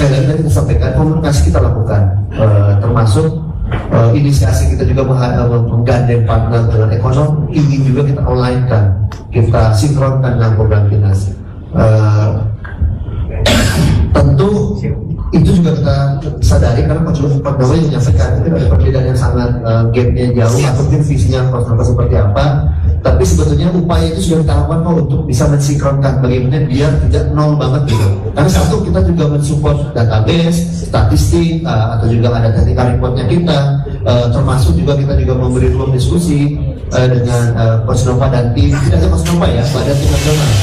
sekali lagi tadi kita sampaikan, komunikasi kita lakukan, termasuk inisiasi kita juga menggandeng partner dengan ekonomi, ini juga kita online kan, kita sinkronkan dengan program dinas. Tentu itu juga kita sadari karena Pak Jokowi menyampaikan itu ada perbedaan yang sangat gapnya jauh atau mungkin visinya seperti apa. Tapi sebetulnya upaya itu sudah kita lakukan untuk bisa mensinkronkan bagaimana biar tidak nol banget gitu. Karena satu kita juga mensupport database, statistik atau juga ada technical reportnya kita, termasuk juga kita juga memberi ruang diskusi dengan Kosnova dan tim, tidak hanya Kosnova ya, pada tim nasional.